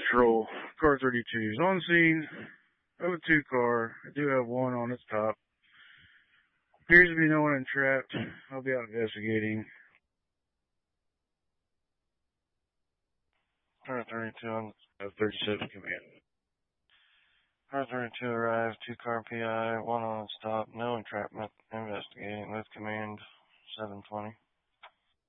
Patrol, car 32 is on scene of a 2 car. I do have one on its top. Appears to be no one entrapped. I'll be out investigating. Car 32 on 37 command. Car 32 arrived, 2 car PI, one on its top, no entrapment, investigating with command 720.